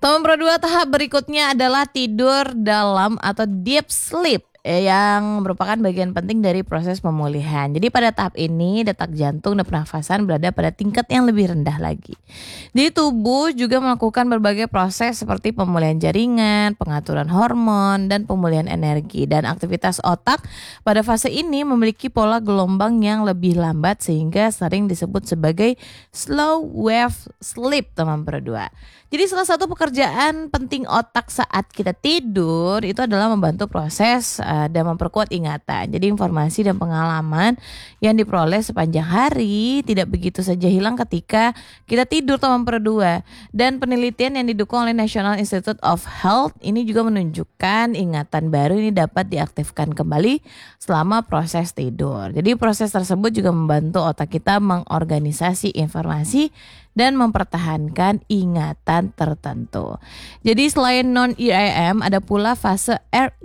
Teman berdua tahap berikutnya adalah tidur dalam atau deep sleep yang merupakan bagian penting dari proses pemulihan. Jadi pada tahap ini detak jantung dan pernafasan berada pada tingkat yang lebih rendah lagi. Jadi tubuh juga melakukan berbagai proses seperti pemulihan jaringan, pengaturan hormon, dan pemulihan energi. Dan aktivitas otak pada fase ini memiliki pola gelombang yang lebih lambat sehingga sering disebut sebagai slow wave sleep teman berdua. Jadi salah satu pekerjaan penting otak saat kita tidur itu adalah membantu proses dan memperkuat ingatan. Jadi informasi dan pengalaman yang diperoleh sepanjang hari tidak begitu saja hilang ketika kita tidur teman berdua. Dan penelitian yang didukung oleh National Institute of Health ini juga menunjukkan ingatan baru ini dapat diaktifkan kembali selama proses tidur. Jadi proses tersebut juga membantu otak kita mengorganisasi informasi dan mempertahankan ingatan tertentu. Jadi selain non-REM ada pula fase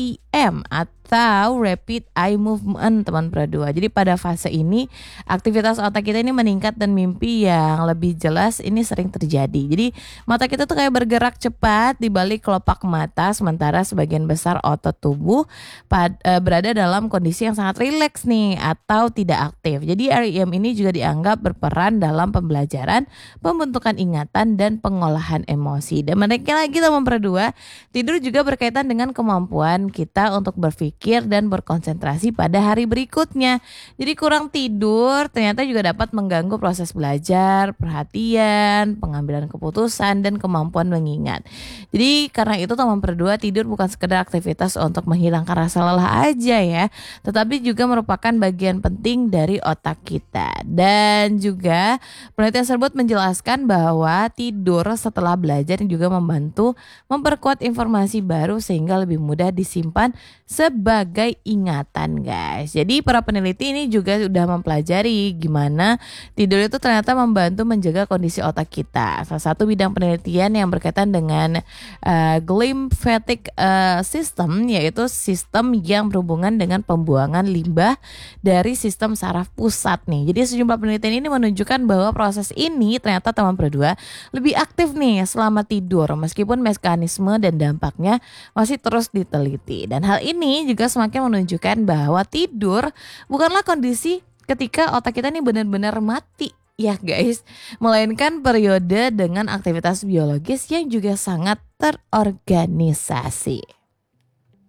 REM atau Rapid Eye Movement teman berdua. Jadi pada fase ini aktivitas otak kita ini meningkat dan mimpi yang lebih jelas ini sering terjadi. Jadi mata kita tuh kayak bergerak cepat di balik kelopak mata sementara sebagian besar otot tubuh berada dalam kondisi yang sangat rileks nih atau tidak aktif. Jadi REM ini juga dianggap berperan dalam pembelajaran, pembentukan ingatan dan pengolahan emosi. Dan mereka lagi teman berdua, tidur juga berkaitan dengan kemampuan kita untuk berpikir dan berkonsentrasi pada hari berikutnya. Jadi kurang tidur ternyata juga dapat mengganggu proses belajar, perhatian, pengambilan keputusan dan kemampuan mengingat. Jadi karena itu teman berdua, tidur bukan sekedar aktivitas untuk menghilangkan rasa lelah aja ya, tetapi juga merupakan bagian penting dari otak kita. Dan juga penelitian tersebut menjelaskan bahwa tidur setelah belajar juga membantu memperkuat informasi baru sehingga lebih mudah disimpan sebagai ingatan guys. Jadi para peneliti ini juga sudah mempelajari gimana tidur itu ternyata membantu menjaga kondisi otak kita. Salah satu bidang penelitian yang berkaitan dengan glymphatic system, yaitu sistem yang berhubungan dengan pembuangan limbah dari sistem saraf pusat nih. Jadi sejumlah penelitian ini menunjukkan bahwa proses ini ternyata teman berdua lebih aktif nih selama tidur meskipun mekanisme dan dampaknya masih terus diteliti. Dan hal ini juga semakin menunjukkan bahwa tidur bukanlah kondisi ketika otak kita ini benar-benar mati ya guys, melainkan periode dengan aktivitas biologis yang juga sangat terorganisasi.